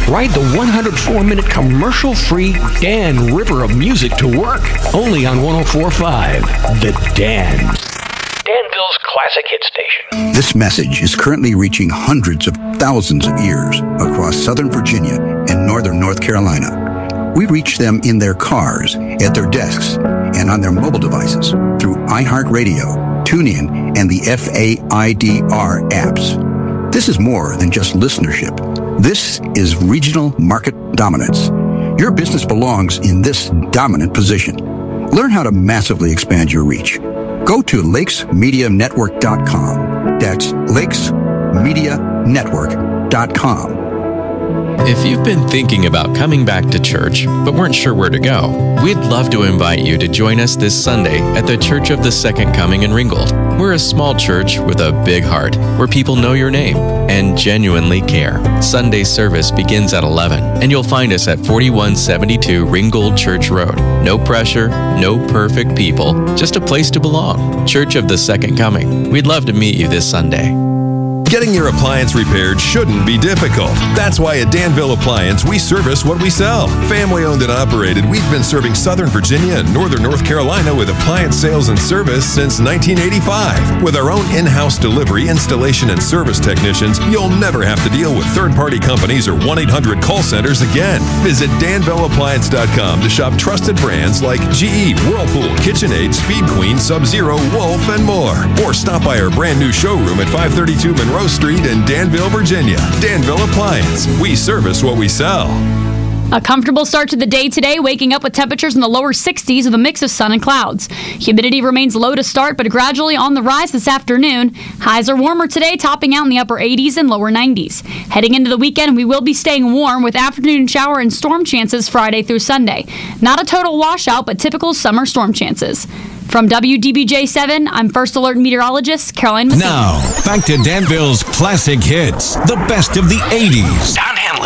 Ride the 104-minute commercial-free Dan River of music to work. Only on 104.5, The Dan. Danville's classic hit station. This message is currently reaching hundreds of thousands of ears across Southern Virginia and Northern North Carolina. We reach them in their cars, at their desks, and on their mobile devices through iHeartRadio, TuneIn, and the FAIDR apps. This is more than just listenership. This is regional market dominance. Your business belongs in this dominant position. Learn how to massively expand your reach. Go to lakesmedianetwork.com. That's lakesmedianetwork.com. If you've been thinking about coming back to church but weren't sure where to go, we'd love to invite you to join us this Sunday at the Church of the Second Coming in Ringgold. We're a small church with a big heart where people know your name and genuinely care. Sunday service begins at 11, and you'll find us at 4172 Ringgold Church Road. No pressure, no perfect people, just a place to belong. Church of the Second Coming. We'd love to meet you this Sunday. Getting your appliance repaired shouldn't be difficult. That's why at Danville Appliance, we service what we sell. Family owned and operated, we've been serving Southern Virginia and Northern North Carolina with appliance sales and service since 1985. With our own in-house delivery, installation, and service technicians, you'll never have to deal with third-party companies or 1-800 call centers again. Visit DanvilleAppliance.com to shop trusted brands like GE, Whirlpool, KitchenAid, Speed Queen, Sub-Zero, Wolf, and more. Or stop by our brand new showroom at 532 Monroe Street in Danville, Virginia. Danville Appliance. We service what we sell. A comfortable start to the day today, waking up with temperatures in the lower 60s with a mix of sun and clouds. Humidity remains low to start, but gradually on the rise this afternoon. Highs are warmer today, topping out in the upper 80s and lower 90s. Heading into the weekend, we will be staying warm with afternoon shower and storm chances Friday through Sunday. Not a total washout, but typical summer storm chances. From WDBJ7, I'm First Alert meteorologist Caroline Massey. Now, back to Danville's classic hits, the best of the 80s.